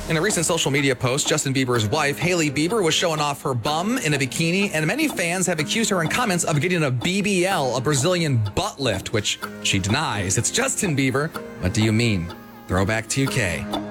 In a recent social media post, Justin Bieber's wife, Hailey Bieber, was showing off her bum in a bikini, and many fans have accused her in comments of getting a BBL, a Brazilian butt lift, which she denies. It's Justin Bieber. What do you mean? Throwback 2K.